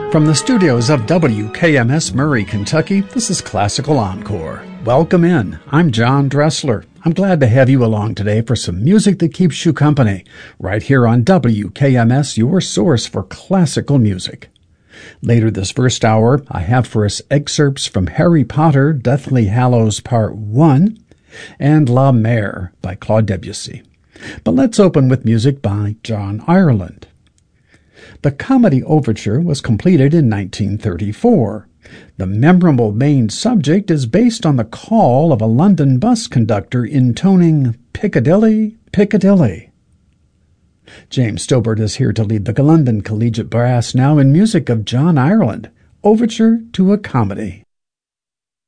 From the studios of WKMS Murray, Kentucky, this is Classical Encore. Welcome in. I'm John Dressler. I'm glad to have you along today for some music that keeps you company, right here on WKMS, your source for classical music. Later this first hour, I have for us excerpts from Harry Potter, Deathly Hallows Part 1, and La Mer by Claude Debussy. But let's open with music by John Ireland. The Comedy Overture was completed in 1934. The memorable main subject is based on the call of a London bus conductor intoning Piccadilly, Piccadilly. James Stobart is here to lead the London Collegiate Brass now in music of John Ireland, Overture to a Comedy.